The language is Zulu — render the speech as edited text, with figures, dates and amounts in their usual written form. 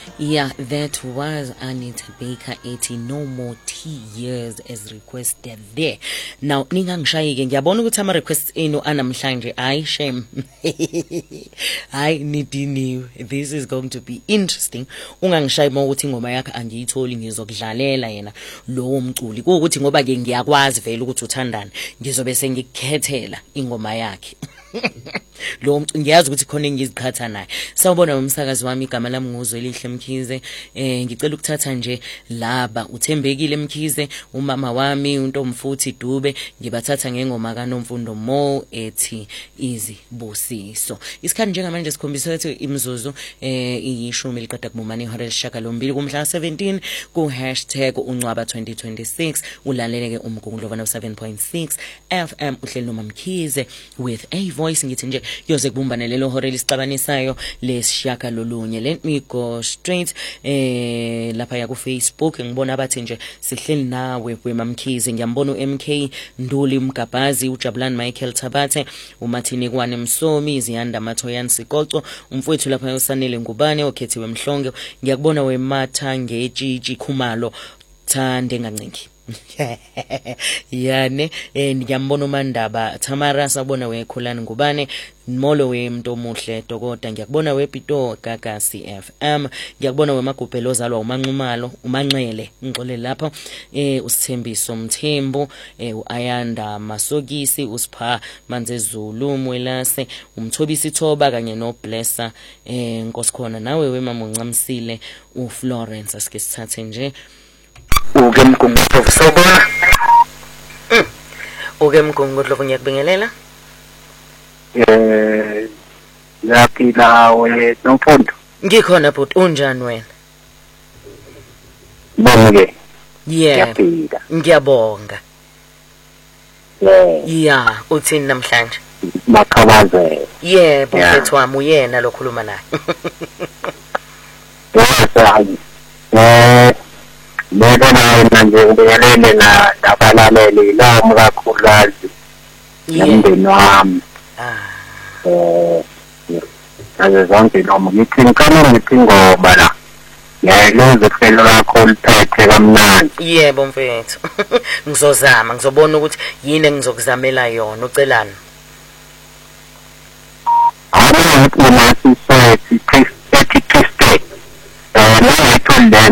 Yeah, that was Anita Baker 80 no more years as requested there. Now ningangishayike ngiyabona ukuthi ama requests enu anamhlanje ay shame. I nidiniwe. This is going to be interesting. Ungangishayi ukuthi ingoma yakhe angiyitholi ngizokudlalela yena lowo mculi. Kuukuthi ngoba ke ngiyakwazi vele ukuthi uthandane. Ngizobe sengikhethela ingoma yakhe. Lo ngiyazi ukuthi khona engiziqhatha naye. Sawubona umsakazi wami igama lami nguZwelihle Mkhize. Ngicela ukuthatha nje laba uThembekile Mkhize, umama wami uNtomfuthi Dube, ngibathatha ngengoma kaNomfundo Mo ethi izibusiso. Isikhathi njengamanje sikhombisa ukuthi imizuzu iyishumi liqeda kumumani ihora lesishiyagalombili kumhla 17 ku #uncwaba2026 ulaleleke umgungulo 7.6 FM uhleli noma Mkhize with a voice. Ngithi nje yoze kubumbane lelo hora lisixabanisayo lesishiyagalolunye. Let me go straight lapha ya ku Facebook. Ngibona abathi nje sihleli nawe wemamkhize. Ngiyambona uMK Nduli Mgabazi, uJabulani Michael Thabate, uMathini Kwane Msomi, Ziyanda Mathoyani Sikoco, umfowethu lapha yosanele Ngubane okhethiwe Mhlonge. Ngiyakubona wematha ngetshitshi Khumalo Thande Ngancinki. Yani ngiyambona uMandaba Thamara, sabona wekhulani Ngubane, Molo wemntu omuhle Dokota, ngiyakubona wePito Gagasi FM, ngiyakubona weMagubhelo ozalwa uManxumalo uManxele ngixole lapha, uSithembiso Mthembu, uAyanda Masokisi, uSipha Manzezulu Mwelase, uMthobisi Thoba kanye noBlessa Nkosikhona. Nawe wemama uNcamsile uFlorence asike sithathe nje uke mgungu sobona uke mgungu Dlovu ngiyakubingelela. Yaphila wena Nomfundo. Ngikhona bhuti, unjani wena? Bonke. Yeah. Ngiyabonga. Yeah, uthini namhlanje? Makhabaze. Yebo mfethu wami uyena lo khuluma naye. Beka nawe manje ubelele nabalaleli nami kakhulukazi nomndeni wami. Aze zonke noma ngithi ngithi ngoba la ngiyayileza kuhlelo lakho liphethe kamnandi. Yebo mfethu. Ngizozama, ngizobona ukuthi yini engizokuzamela yona. Ucelani? Noma sisethi test